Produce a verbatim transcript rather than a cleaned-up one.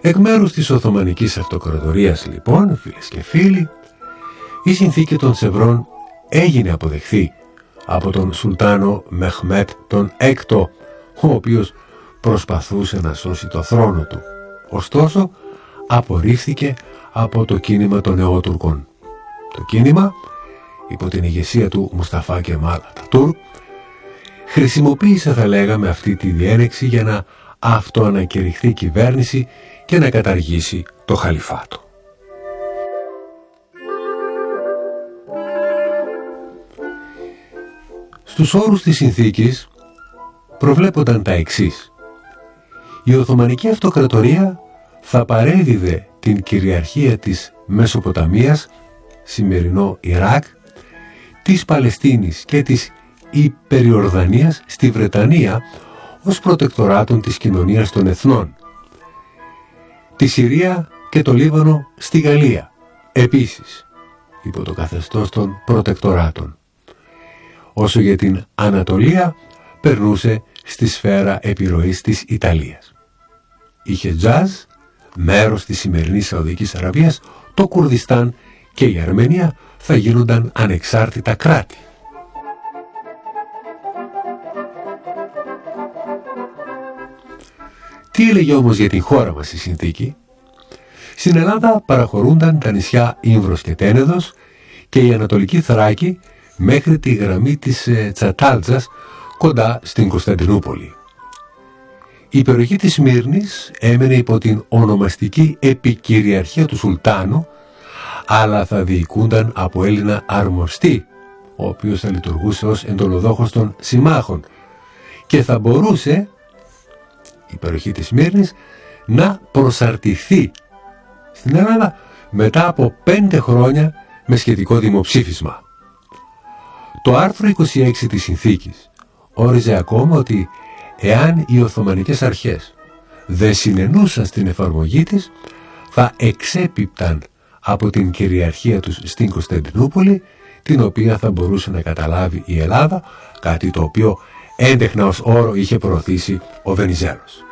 Εκ μέρους της Οθωμανικής Αυτοκρατορίας, λοιπόν, φίλες και φίλοι, η συνθήκη των Σευρών έγινε αποδεχθή από τον Σουλτάνο Μεχμέτ τον Έκτο, ο οποίος προσπαθούσε να σώσει το θρόνο του. Ωστόσο, απορρίφθηκε από το κίνημα των Νεότουρκων. Το κίνημα, υπό την ηγεσία του Μουσταφά Κεμάλ Ατατούρκ, χρησιμοποίησε, θα λέγαμε, αυτή τη διένεξη για να αυτοανακηρυχθεί κυβέρνηση και να καταργήσει το χαλιφάτο. Στους όρους της συνθήκης προβλέπονταν τα εξής. Η Οθωμανική Αυτοκρατορία θα παρέδιδε την κυριαρχία της Μεσοποταμίας, σημερινό Ιράκ, της Παλαιστίνης και της Υπεριορδανίας στη Βρετανία ως προτεκτοράτων της κοινωνίας των εθνών, τη Συρία και το Λίβανο στη Γαλλία, επίσης υπό το καθεστώς των προτεκτοράτων. Όσο για την Ανατολία περνούσε στη σφαίρα επιρροής της Ιταλίας. Η Χετζάζ, μέρος της σημερινής Σαουδικής Αραβίας, το Κουρδιστάν και η Αρμενία θα γίνονταν ανεξάρτητα κράτη. Τι έλεγε όμως για την χώρα μας η συνθήκη? Στην Ελλάδα παραχωρούνταν τα νησιά Ήμβρος και Τένεδος και η Ανατολική Θράκη μέχρι τη γραμμή της ε, Τσατάλτζας κοντά στην Κωνσταντινούπολη. Η περιοχή της Σμύρνης έμενε υπό την ονομαστική επικυριαρχία του Σουλτάνου, αλλά θα διοικούνταν από Έλληνα αρμοστή, ο οποίος θα λειτουργούσε ως εντολοδόχος των συμμάχων και θα μπορούσε η περιοχή της Σμύρνης να προσαρτηθεί στην Ελλάδα μετά από πέντε χρόνια με σχετικό δημοψήφισμα. Το άρθρο είκοσι έξι της συνθήκης όριζε ακόμα ότι εάν οι Οθωμανικές αρχές δεν συνενούσαν στην εφαρμογή της, θα εξέπιπταν από την κυριαρχία τους στην Κωνσταντινούπολη, την οποία θα μπορούσε να καταλάβει η Ελλάδα, κάτι το οποίο έντεχνα ως όρο είχε προωθήσει ο Βενιζέλος.